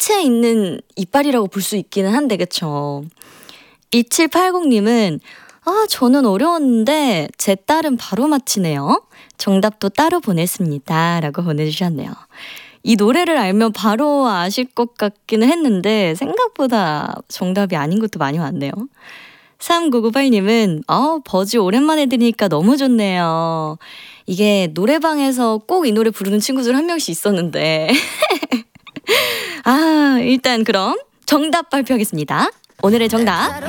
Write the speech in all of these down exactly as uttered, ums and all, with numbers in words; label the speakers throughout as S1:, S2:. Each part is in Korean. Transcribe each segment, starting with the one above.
S1: 끝에 있는 이빨이라고 볼 수 있기는 한데 그쵸? 이칠팔공님은 아 저는 어려웠는데 제 딸은 바로 맞히네요. 정답도 따로 보냈습니다. 라고 보내주셨네요. 이 노래를 알면 바로 아실 것 같기는 했는데 생각보다 정답이 아닌 것도 많이 많네요. 삼구구팔님은 어, 버즈 오랜만에 들으니까 너무 좋네요. 이게 노래방에서 꼭 이 노래 부르는 친구들 한 명씩 있었는데 아 일단 그럼 정답 발표하겠습니다. 오늘의 정답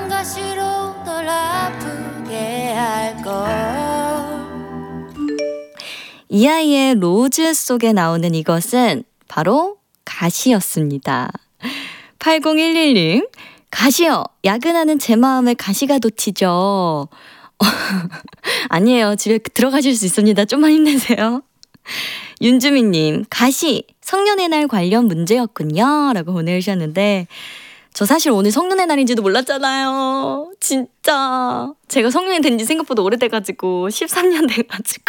S1: 이 아이의 로즈 속에 나오는 이것은 바로 가시였습니다. 팔공일일님 가시요. 야근하는 제 마음에 가시가 돋치죠. 아니에요. 집에 들어가실 수 있습니다. 좀만 힘내세요. 윤주민님 가시 성년의 날 관련 문제였군요. 라고 보내주셨는데 저 사실 오늘 성년의 날인지도 몰랐잖아요. 진짜 제가 성년이 된 지 생각보다 오래돼가지고 십삼 년 돼가지고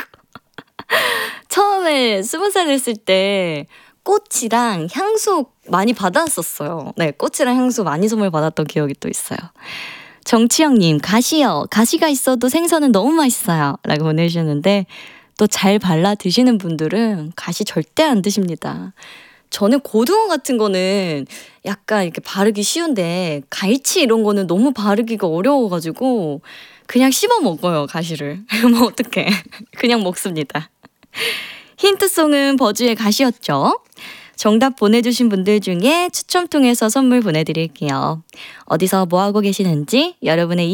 S1: 처음에 스무 살 됐을 때 꽃이랑 향수 많이 받았었어요. 네, 꽃이랑 향수 많이 선물 받았던 기억이 또 있어요. 정치영님 가시요. 가시가 있어도 생선은 너무 맛있어요. 라고 보내주셨는데 또 잘 발라 드시는 분들은 가시 절대 안 드십니다. 저는 고등어 같은 거는 약간 이렇게 바르기 쉬운데 갈치 이런 거는 너무 바르기가 어려워가지고 그냥 씹어 먹어요, 가시를. 뭐 어떡해. 그냥 먹습니다. 힌트송은 버즈의 가시였죠. 정답 보내주신 분들 중에 추첨 통해서 선물 보내드릴게요. 어디서 뭐하고 계시는지 여러분의